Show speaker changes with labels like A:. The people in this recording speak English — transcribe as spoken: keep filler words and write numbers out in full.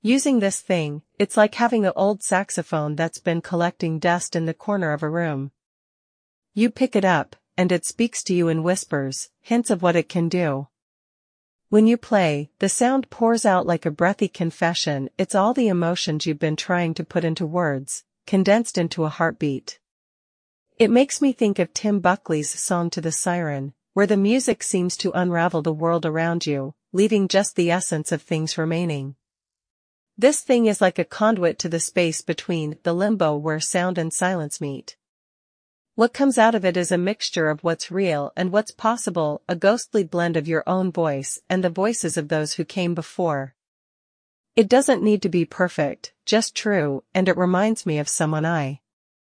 A: Using this thing, it's like having an old saxophone that's been collecting dust in the corner of a room. You pick it up, and it speaks to you in whispers, hints of what it can do. When you play, the sound pours out like a breathy confession. It's all the emotions you've been trying to put into words, condensed into a heartbeat. It makes me think of Tim Buckley's Song to the Siren, where the music seems to unravel the world around you, leaving just the essence of things remaining. This thing is like a conduit to the space between the limbo where sound and silence meet. What comes out of it is a mixture of what's real and what's possible, a ghostly blend of your own voice and the voices of those who came before. It doesn't need to be perfect, just true, and it reminds me of someone I